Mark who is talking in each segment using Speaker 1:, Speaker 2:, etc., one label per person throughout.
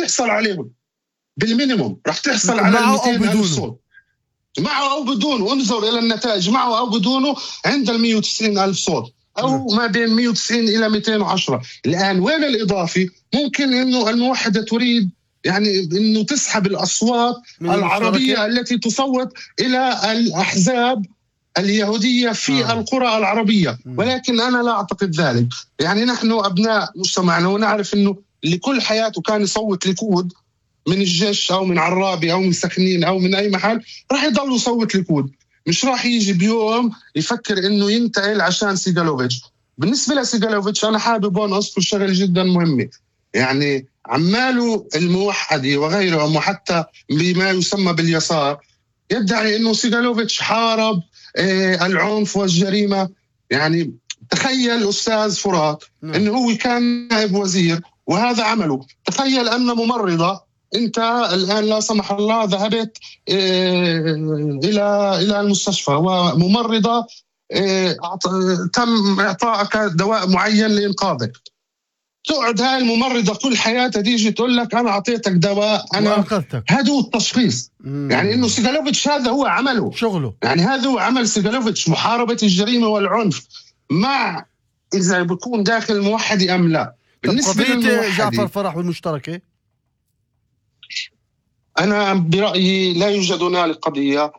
Speaker 1: تحصل عليهم بالمينيموم، رح تحصل على 200,000 صوت معه أو بدونه. انظر إلى النتائج، معه أو بدونه عند 190,000 صوت، أو ما بين 190 إلى 210. الآن وين الإضافي؟ ممكن إنه الموحدة تريد يعني إنه تسحب الأصوات العربية التي تصوت إلى الأحزاب اليهودية في القرى العربية، ولكن أنا لا أعتقد ذلك. يعني نحن أبناء مجتمعنا ونعرف إنه لكل حياته كان يصوت ليكود من الجيش أو من عرابي أو من سخنين أو من أي محل، راح يضل يصوت ليكود، مش راح يجي بيوم يفكر إنه ينتقل عشان سيغالوفيتش. بالنسبة لسيغالوفيتش أنا حابب هون أذكر شغلة جدا مهمة، يعني عماله الموحدة وغيرهم وحتى بما يسمى باليسار يدعي إنه سيغالوفيتش حارب العنف والجريمة. يعني تخيل أستاذ فرات إنه هو كان نائب وزير وهذا عمله. تخيل أن ممرضة أنت الآن لا سمح الله ذهبت إلى المستشفى وممرضة تم إعطائك دواء معين لإنقاذك، تقعد هاي الممرضة كل حياتها تيجي تقول لك أنا أعطيتك دواء أنا أنقذتك. هذا هو التشخيص. يعني إنه سيغالوفيتش هذا هو عمله، شغله، يعني هذا هو عمل سيغالوفيتش، محاربة الجريمة والعنف، مع إذا بيكون داخل الموحدة أم لا. بالنسبة
Speaker 2: قضية جعفر فرح والمشتركة،
Speaker 1: أنا برأيي لا يوجد هنالك قضية.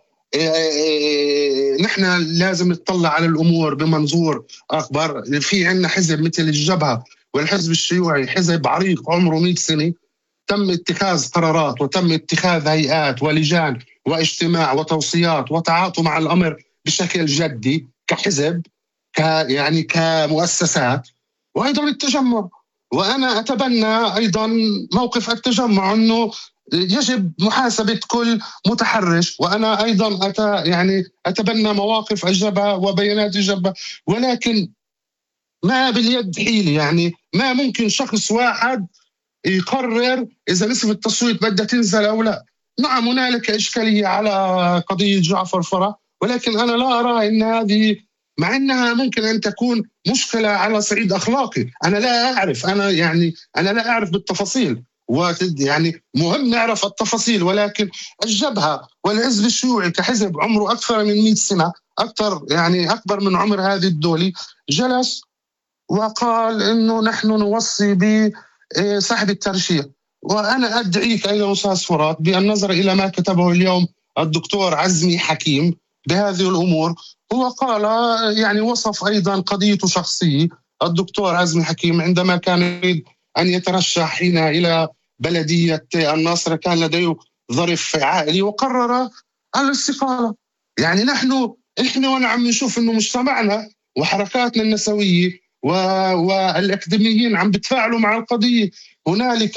Speaker 1: نحن لازم نطلع على الأمور بمنظور أكبر. في عنا حزب مثل الجبهة والحزب الشيوعي، حزب عريق عمره 100 سنة، تم اتخاذ قرارات وتم اتخاذ هيئات ولجان واجتماع وتوصيات وتعاطوا مع الأمر بشكل جدي كحزب يعني كمؤسسات، وأيضا التجمع. وأنا أتبنى أيضا موقف التجمع أنه يجب محاسبة كل متحرش، وأنا أيضا أتبنى مواقف الجبهة وبيانات الجبهة، ولكن ما باليد حيلة. يعني ما ممكن شخص واحد يقرر إذا نسبة التصويت بدها تنزل أو لا. نعم هنالك إشكالية على قضية جعفر فرح، ولكن أنا لا أرى أن هذه، مع أنها ممكن أن تكون مشكلة على صعيد أخلاقي. أنا لا أعرف، أنا لا أعرف بالتفاصيل، يعني مهم نعرف التفاصيل. ولكن الجبهة والحزب الشيوعي كحزب عمره أكثر من 100 سنة، أكبر من عمر هذه الدولة، جلس وقال إنه نحن نوصي بسحب الترشيح. وأنا أدعيك أيضا أستاذ فرات بالنظر إلى ما كتبه اليوم الدكتور عزمي حكيم بهذه الأمور. هو قال يعني وصف أيضا قضيته شخصية. الدكتور عزمي حكيم عندما كان يريد أن يترشح حين إلى بلدية الناصرة كان لديه ظرف عائلي وقرر الاستقالة. يعني نحن ونعم نشوف إنه مجتمعنا وحركاتنا النسوية والأكاديميين عم بتفاعلوا مع القضية، هنالك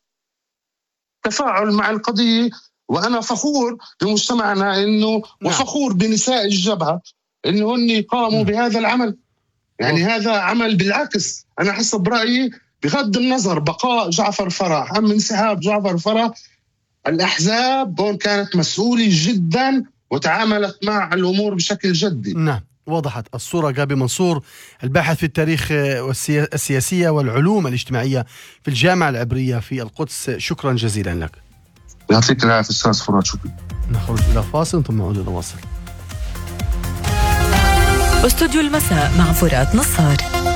Speaker 1: تفاعل مع القضية. وأنا فخور بمجتمعنا إنه وفخور بنساء الجبهة إنه هن قاموا بهذا العمل. يعني هذا عمل بالعكس. أنا حسب برأيي بغض النظر بقاء جعفر فرح أم انسحاب جعفر فرح، الأحزاب هون كانت مسؤولة جدا وتعاملت مع الأمور بشكل جدي.
Speaker 2: نعم وضحت الصورة. جابي منصور، الباحث في التاريخ السياسية والعلوم الاجتماعية في الجامعة العبرية في القدس، شكرا جزيلا لك.
Speaker 1: يعطيك العافية أستاذ فرات، شكرا.
Speaker 2: نخرج إلى فاصل ثم نعود نواصل.
Speaker 3: استوديو المساء مع فرات نصار.